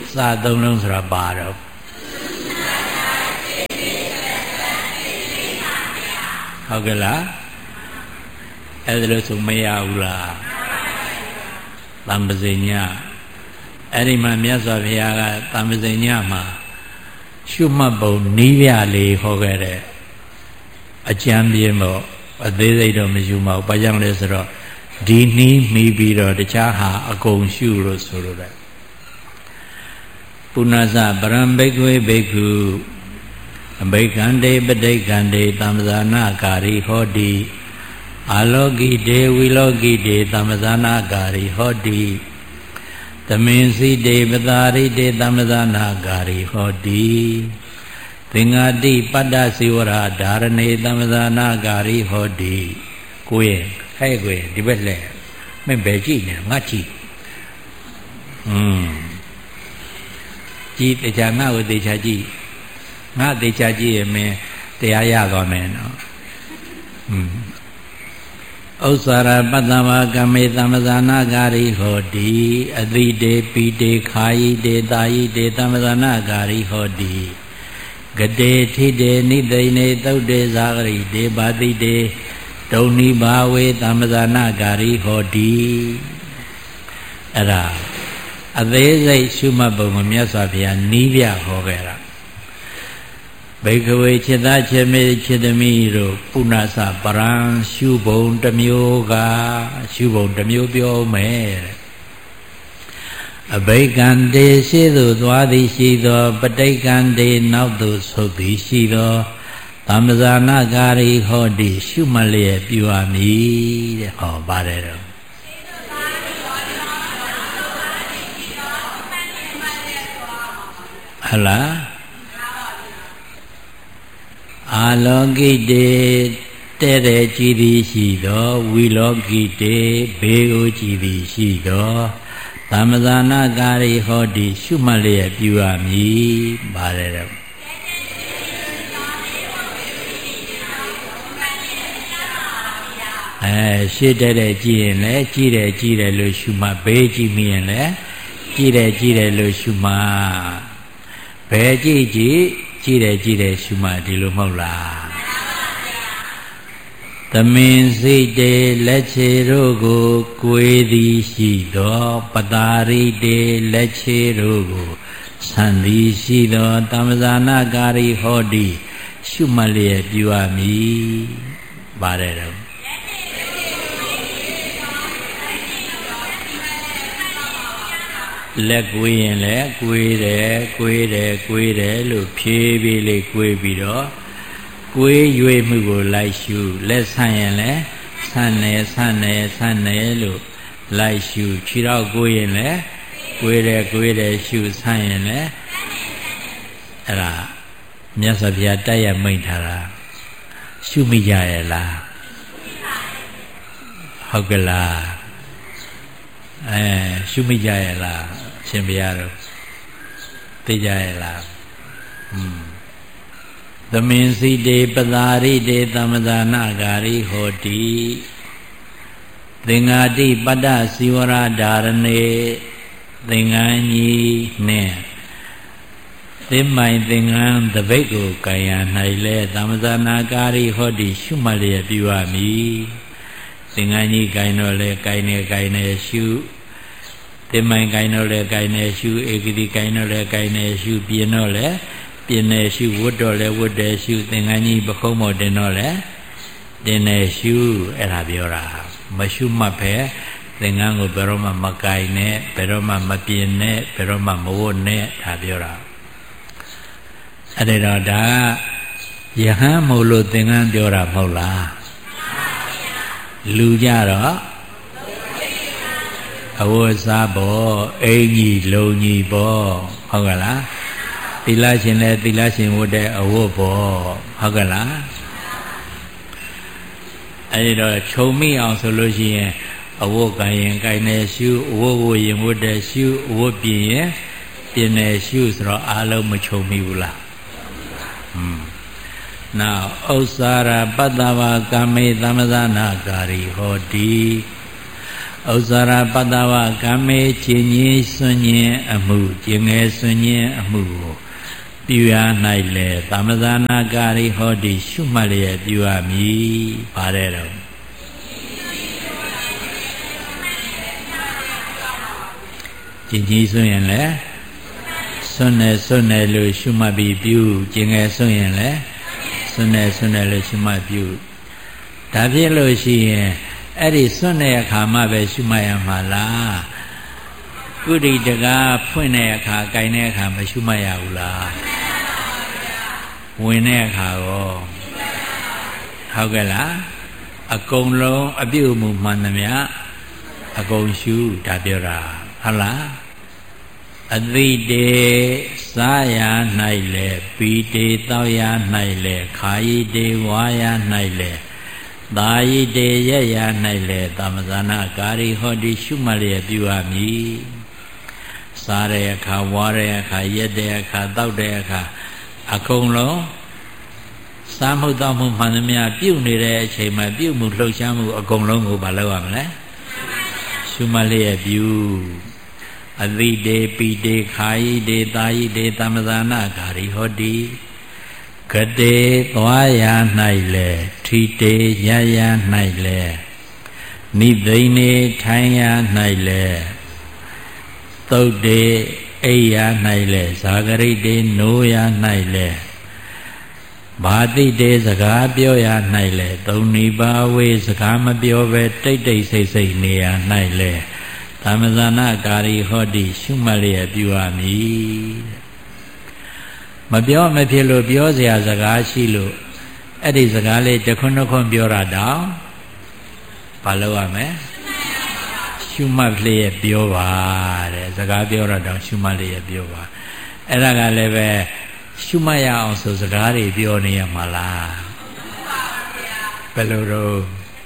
စာသုံးလုံးဆိုတာပါတော့ဟုတ်ကဲ့လားအဲ့ဒါလို့ဆိုမရဘူးလားသံပဇိညအဲ့ဒီမှာမြတ်စွာဘုရားကသံပဇိညမှာရှုမှတ်ပုံနီးပြလေးဟောခဲ့တဲ့အကျမ်းပြင်းပေါ့အသေးစိတ်တော့မယူမအောင်ဘာကြောင့်လဲဆိုတော့ဒီနီးမိပြီးတော့တခြားဟာအကုန်ရှုလို့ဆိုလိုတယ်ပုဏ္ဏစပရံဘိက္ခွေဘိက္ခုအဘိက္ခန္တေပဋိက္ခန္တေသံသနာကာရိဟောတိအာလောကိတေဝိလောကိတေသံသနာကာရိဟောတိသမင်စီတေပတာရိတေသံသနာကာရိဟောတိသင်္ဃာတိပတ္တစီဝရဓာရဏေသံသနာကာရိဟောတိကိုယ်ဟဲ့ကိုယ်ဒီဘက်လဲမင်းဘယ်ကြည့်နေငါကြည့်ကြည့်တရားငါ့ကိုတရားကြည့်ငါတရားကြည့်ရင်မင်းတရားရသွားမယ်နော်ဥစ္စာရပတ္တဝကမေသမ္ပဇာနာကာရိဟောတိအတိတေပိတေခာယိတေတာယိတေသမ္ပဇာနာကာရိဟောတိဂတေထိတေနိသိနေသုတ်တေဇာဂရိတေပါတိတေဒုံနိဘာဝေသမ္ပဇာနာကာရိဟောတိအဲ့ဒါအသေးစိတ်ရှုမှတ်ပုံကိုမြတ်စွာဘုရားနီးပြဟောခဲ့တာဘိက္ခဝေจิตသားจิตမေจิตသမီးတို့ပုဏ္ဏစပရံရှုပုံတစ်မျိုးကရှုပုံတစ်မျိုးပြောမယ်အဘိက္ခန္တေရှေ့သို့သွားသည်ရှိသောပဋိက္ခန္တေနောက်သို့ဆုတ်သည်ရှိသောသမ္ပဇာနာကာရိဟောတိရှုမှတ်လျက်ပြုရမည်တဲ့ဟောပါတယ်တော့ဟလားအာလောကိတေတဲ့တဲ့ကြည်သည်ရှိသောဝီလောကိတေဘေးကိုကြည်သည်ရှိသောသမ္ပဇာနာကာရိဟောတိရှုမှတ်လျက်ပြုရမည်ပါတယ်တော့ရှေ့တဲ့ကြည့်ရင်လည်းကြည့်တယ်လို့ရှုမှတ်ဘေးကြည့်မိရင်လည်းကြည့်တယ်လို့ရှုမှတ်ဘယ်ကြည့်ကြည့်တယ်ရှုမှတ်ဒီလိုမဟုတ်လားသမင်စိတ်တေလက်ခြေတို့ကိုကိုယ်သည်ရှိသောပတာရိတေလက်ခြေတို့ကိုဆံသည်ရှိသောသမ္ပဇာနာကာရိဟောတိရှုမှတ်လျက်ပြုရမည်ပါတယ်တော့လက်ကွေးရင်လည်းကွေးတယ်လို့ဖြည်းဖြည်းလေးကွေးပြီးတော့ကွေးရွေမှုကိုလိုက်ရှုလက်ဆန့်ရင်လည်းဆန့်တယ်လို့လိုက်ရှုခြေထောက်ကွေးရင်လည်းကွေးတယ်ရှုဆန့်ရင်လည်းအဲ့ဒါမြတ်စွာဘုရားတိုက်ရမိန့်ထားတာရှုမိကြရဲ့လားဟုတ်ကလားရှုမိကြရဲ့လားရှင်ဘုရားတို့သိကြရဲ့လားသမင်စီတေပတာရိတေသမ္ပဇာနာကာရိဟောတိသင်္ဃာတိပတ္တစီဝရဓာရဏေသင်္ကန်းကြီးနဲ့သင်္မိုင်သင်္ကန်းတပိတ်ကိုကာယ၌လဲသမ္ပဇာနာကာရိဟောတိရှုမှတ်လျက်ပြုရမည်သင်္ကန်းကြီးကိုင်တော့လဲကိုင်နေရှုသင်္မိုင်ကိုင်တော့လဲကိုင်နေရှုဧကတိကိုင်တော့လဲကိုင်နေရှုပြင်းတော့လဲပြင်းနေရှုဝတ်တော့လဲဝတ်တယ်ရှုသင်္ကန်းကြီးပခုံးပေါ်တင်တော့လဲတင်နေရှုအဲ့ဒါပြောတာမရှုမှတ်ပဲသင်္ကန်းကိုဘယ်တော့မှမကိုင်နဲ့ဘယ်တော့မှမပြင်းနဲ့ဘယ်တော့မှမဝတ်နဲ့ဒါပြောတာအဲ့ဒါတော့ဒါယဟန်မို့လို့သင်္ကန်းပြောတာမဟုတ်လားလူကြတော့အဝတ်စားပေါ်အင်ကြီးလုံကြီးပေါ်ဟုတ်ကလားသီလရှင်လည်းသီလရှင်ဝတ်တဲ့အဝတ်ပေါ်ဟုတ်ကလားအဲဒီတော့ခြုံမိအောင်ဆိုလို့ရှိရင်အဝတ်ကိုင်ရင်ကိုင်နေရှုအဝတ်ဝတ်ရင်ဝတ်တဲ့ရှုအဝတ်ပြင်ရင်ပြင်နေရှုဆိုတော့အားလုံးမခြုံမိဘူးလားနောက်ဥစ္စာရပတ္တဝကမေသမ္ပဇာနာကာရိဟောတိဥဇာရပတ္တဝကာမေခြင်းကြီးစွန့်ခြင်းအမှုခြင်းငယ်စွန့်ခြင်းအမှုကိုပြုရ၌လေသမဇာနာကာရိဟောတိရှုမှတ်လျက်ပြုရမည်ပါတယ်တော့ခြင်းကြီးစွန့်ရင်လည်းစွန့်နေလို့ရှုမှတ်ပြီးပြုခြင်းငယ်စွန့်ရင်လည်းစွန့်နေလို့ရှုမှတ်ပြုဒါဖြစ်လို့ရှိရင်အဲ့ဒီစွန့်တဲ့အခါမှပဲရှုမှတ်ရမှာလားကုဋိတကားဖွင့်တဲ့အခါ၊ကြိုင်တဲ့အခါမရှုမှတ်ရဘူးလားဝင်တဲ့အခါရောဟုတ်ကဲ့လားအကုန်လုံးအပြုအမူမှန်သမျှအကုန်ရှုဒါပြောတာဟုတ်လားအတိတေစားရ၌လေပီတေတောက်ရ၌လေခာယိတေဝါရ၌လေသာယိတေရရ၌လေသမဇာနာကာရိဟောတိရှုမှတ်လျက်ပြုရမည်စားတဲ့အခါဝါတဲ့အခါရက်တဲ့အခါတောက်တဲ့အခါအကုန်လုံးစားမှုတောက်မှုမှန်သမျှပြုတ်နေတဲ့အချိန်မှာပြုတ်မှုလှုပ်ရှားမှုအကုန်လုံးကိုမလုပ်ရမလဲရှုမှတ်လျက်ပြုအတိတေပိတေခာယိတေသာယိတေသမဇာနာကာရိဟောတိကတေသွားရ၌လေထိတေရရ၌လေနိသိနေထိုင်ရ၌လေသုတ်တေအိယ၌လေဇာဂရိတေနိုးရ၌လေဘာတိတေစကားပြောရ၌လေသုံးနိပါဝေစကားမပြောပဲတိတ်ဆိတ်နေရ၌လေသမဇာနာကာရိဟောတိရှုမှတ်လျက်ပြုရမည်မပြောမဖြစ်လို့ပြောเสียစကားရှိလို့အဲ့ဒီစကားလေးတစ်ခွန်းတစ်ခွန်းပြောတာတောင်ဘာလုပ်ရမလဲရှုမှတ်လျက်ပြောပါတဲ့စကားပြောတာတောင်ရှုမှတ်လျက်ပြောပါအဲ့ဒါကလည်းပဲရှုမှတ်ရအောင်ဆိုစကားတွေပြောနေရမှာလားဘယ်လိုတော့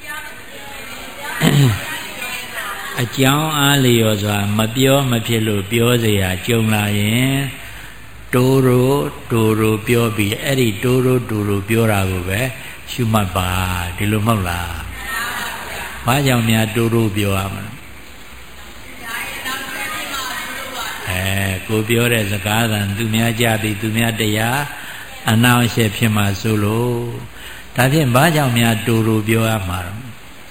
အကြောင်းအားလျော်စွာမပြောမဖြစ်လို့ပြောเสียကြုံလာရင်တိုးရိုပြောပြီးအဲ့ဒီတိုးရိုပြောတာကိုပဲရှုမှတ်ပါဒီလိုမဟုတ်လားဘာကြောင့်များတိုးရိုပြောရမလဲကိုပြောတဲ့စကားသံသူများကြပြီးသူများတရားအနှောင့်အယှက်ဖြစ်မှာဆိုလို့ဒါဖြင့်ဘာကြောင့်များတိုးရိုပြောရမှာလဲ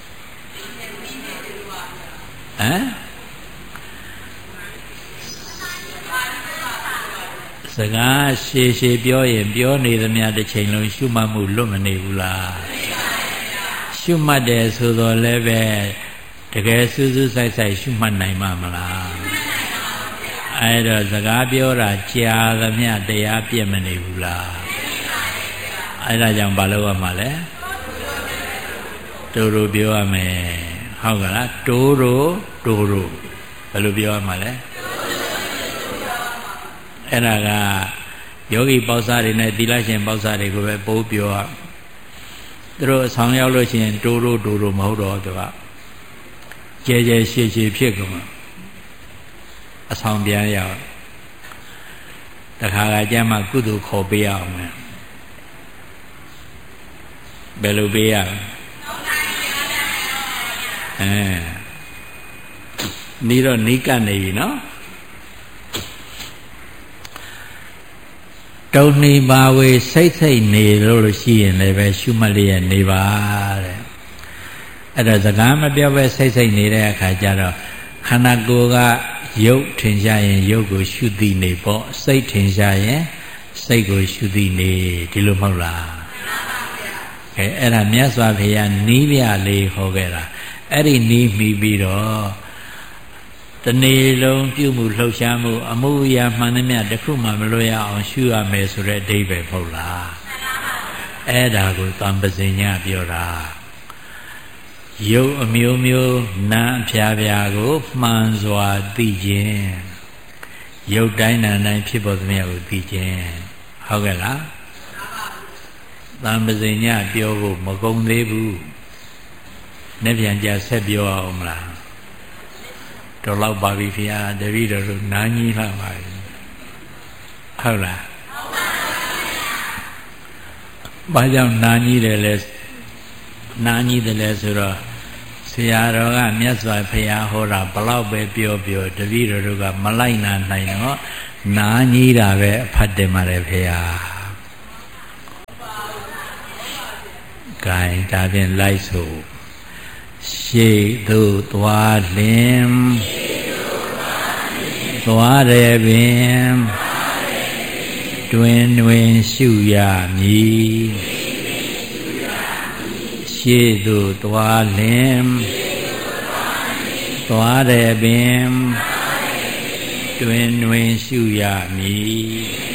စကားရှည်ပြောရင်ပြောနေသမျှတစ်ချိန်လုံးရှုမှတ်မှုလွတ်မနေဘူးလားရှုမှတ်တယ်ဆိုတော့လည်းပဲတကယ်စူးစူးဆိုင်ဆိုင်ရှုမှတ်နိုင်မှာမလားအဲ့တော့စကားပြောတာကြာသမျှတရားပြည့်မနေဘူးလားအဲ့ဒါကြောင့်ဘာလို့ရမှာလဲတိုးရိုပြောရမယ်ဟုတ်ကလားတိုးရိုဘယ်လိုပြောရမှာလဲအဲ့ဒါကယောဂီပေါစာတွေနဲ့သီလရှင်ပေါစာတွေကိုပဲပိုးပြောသူတို့အဆောင်ရောက်လို့ရှိရင်တိုးရိုမဟုတ်တော့သူကကျဲရှည်ဖြစ်ကုန်အဆောင်ပြန်ရောက်တခါကကြမ်းမှကုသိုလ်ခေါ်ပေးရအောင်မယ်ဘယ်လိုပေးရနီးတော့နီးကပ်နေပြီနော်တုံနေပါဝေစိတ်နေလို့ရှိရင်လည်းပဲရှုမှတ်လျက်နေပါတဲ့အဲ့တော့စကားမပြောပဲစိတ်နေတဲ့အခါကျတော့ခန္ဓာကိုယ်ကရုပ်ထင်ရှားရင်ရုပ်ကိုရှုသိနေပေါ့စိတ်ထင်ရှားရင်စိတ်ကိုရှုသိနေဒီလိုမဟုတ်လားကဲအဲ့ဒါမြတ်စွာဘုရားနီးပြလေးဟောခဲ့တာအဲ့ဒီနီးမိပြီးတော့တနေ့လုံးပြုမှုလှုပ်ရှားမှုအမှုအရာမှန်သမျှတစ်ခုမှမလွတ်ရအောင်ရှုရမယ်ဆိုတဲ့အဓိပ္ပာယ်မဟုတ်လားအဲ့ဒါကိုသံပဇိညပြောတာရုပ်အမျိုးမျိုးနာမ်အဖြာဖြာကိုမှန်စွာသိခြင်းရုပ်တိုင်းနာမ်တိုင်းဖြစ်ပေါ်သမျှကိုသိခြင်းဟုတ်ကဲ့လားသံပဇိညပြောဖို့မကုန်သေးဘူးနေ့ပြန်ကြဆက်ပြောအောင်မလားတော်လောက်ပါပြီဖေဟာတပည့်တော်တို့နားကြီးလှပါပြီဟုတ်လားဘာကြောင့်နားကြီးတယ်လဲနားကြီးတယ်လဲဆိုတော့ဆရာတော်ကမြတ်စွာဘုရားဟောတာဘလောက်ပဲပြောပြောတပည့်တော်တို့ကမလိုက်နာနိုင်တော့နာကြီးတာပဲအဖတ်တယ်မှာလေဘုရားဂိုင်းဒါဖြင့်လိုက်ဆိုရှေ့သို့သွားလင်သွားရပင်တွင်တွင်ရှုရမည်ရှေ့သို့သွားလင်သွားရပင်တွင်တွင်ရှုရမည်